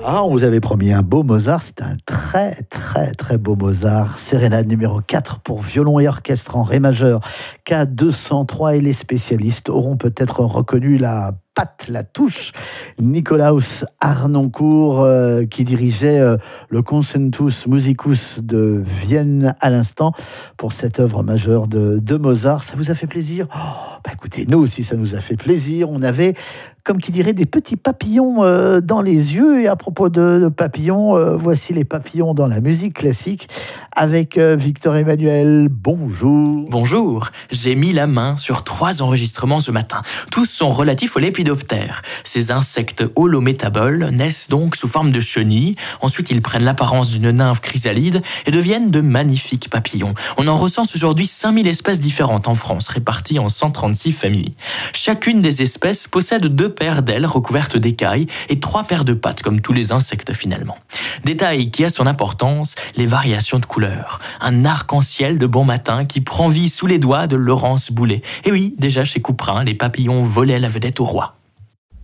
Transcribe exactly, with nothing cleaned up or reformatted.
Ah, on vous avait promis un beau Mozart, c'est un très très très beau Mozart. Sérénade numéro quatre pour violon et orchestre en ré majeur, K deux cent trois, et les spécialistes auront peut-être reconnu la patte, la touche. Nikolaus Harnoncourt euh, qui dirigeait euh, le Concertus Musicus de Vienne à l'instant pour cette œuvre majeure de, de Mozart. Ça vous a fait plaisir? Oh, bah écoutez, nous aussi ça nous a fait plaisir. On avait, comme qui dirait, des petits papillons euh, dans les yeux. Et à propos de, de papillons, euh, voici les papillons dans la musique classique avec euh, Victor Emmanuel. Bonjour. Bonjour. J'ai mis la main sur trois enregistrements ce matin. Tous sont relatifs aux lépidoptères. Ces insectes holométaboles naissent donc sous forme de chenilles. Ensuite, ils prennent l'apparence d'une nymphe chrysalide et deviennent de magnifiques papillons. On en recense aujourd'hui cinq mille espèces différentes en France, réparties en cent trente-six familles. Chacune des espèces possède deux paires d'ailes recouvertes d'écailles et trois paires de pattes, comme tous les insectes finalement. Détail qui a son importance, les variations de couleurs. Un arc-en-ciel de bon matin qui prend vie sous les doigts de Laurence Boulet. Et oui, déjà chez Couperin, les papillons volaient la vedette au roi.